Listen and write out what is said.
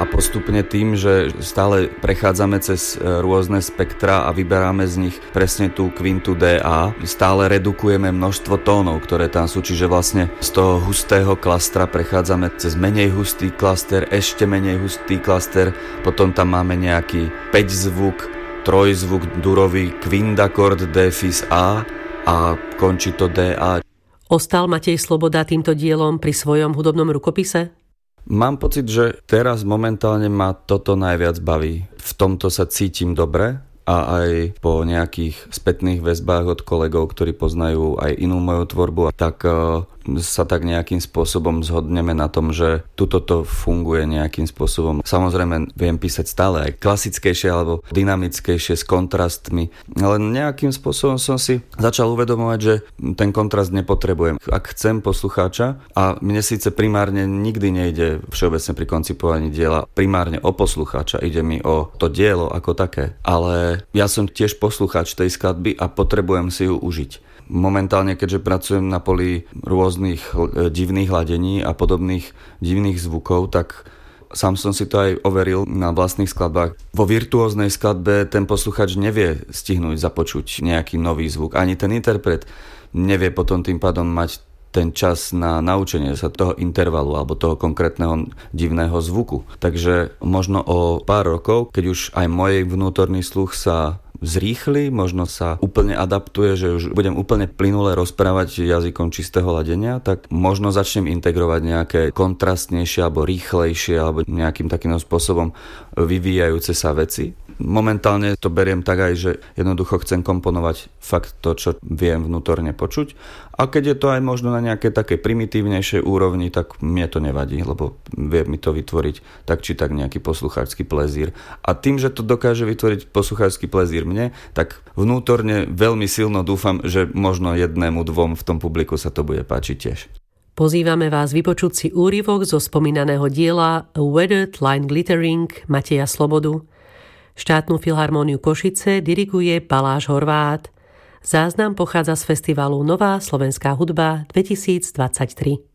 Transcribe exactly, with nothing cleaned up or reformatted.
A postupne tým, že stále prechádzame cez rôzne spektra a vyberáme z nich presne tú kvintu dé á, stále redukujeme množstvo tónov, ktoré tam sú, čiže vlastne z toho hustého klastra prechádzame cez menej hustý klaster, ešte menej hustý klaster, potom tam máme nejaký päť zvuk, trojzvuk durový, kvindakord D fis A a končí to dé á. Ostal Matej Sloboda týmto dielom pri svojom hudobnom rukopise? Mám pocit, že teraz momentálne ma toto najviac baví. V tomto sa cítim dobre a aj po nejakých spätných väzbách od kolegov, ktorí poznajú aj inú moju tvorbu, tak uh, sa tak nejakým spôsobom zhodneme na tom, že tuto to funguje nejakým spôsobom. Samozrejme viem písať stále aj klasickejšie alebo dynamickejšie s kontrastmi, ale nejakým spôsobom som si začal uvedomovať, že ten kontrast nepotrebujem. Ak chcem poslucháča, a mne síce primárne nikdy nejde všeobecne pri koncipovaní diela primárne o poslucháča, ide mi o to dielo ako také, ale ja som tiež poslucháč tej skladby a potrebujem si ju užiť. Momentálne, keďže pracujem na poli rôznych divných hladení a podobných divných zvukov, tak sám som si to aj overil na vlastných skladbách. Vo virtuóznej skladbe ten poslucháč nevie stihnúť započuť nejaký nový zvuk. Ani ten interpret nevie potom tým pádom mať ten čas na naučenie sa toho intervalu alebo toho konkrétneho divného zvuku. Takže možno o pár rokov, keď už aj môj vnútorný sluch sa zrýchli, možno sa úplne adaptuje, že už budem úplne plynule rozprávať jazykom čistého ladenia, tak možno začnem integrovať nejaké kontrastnejšie alebo rýchlejšie alebo nejakým takým spôsobom vyvíjajúce sa veci. Momentálne to beriem tak aj, že jednoducho chcem komponovať fakt to, čo viem vnútorne počuť. A keď je to aj možno na nejaké také primitívnejšej úrovni, tak mne to nevadí, lebo vie mi to vytvoriť tak či tak nejaký poslucháčsky plezír. A tým, že to dokáže vytvoriť poslucháčsky plezír mne, tak vnútorne veľmi silno dúfam, že možno jednému, dvom v tom publiku sa to bude páčiť tiež. Pozývame vás vypočuť si úryvok zo spomínaného diela A Weathered Line Glittering Mateja Slobodu. Štátnu filharmóniu Košice diriguje Baláš Horváth. Záznam pochádza z festivalu Nová slovenská hudba dvetisíctridsaťtri.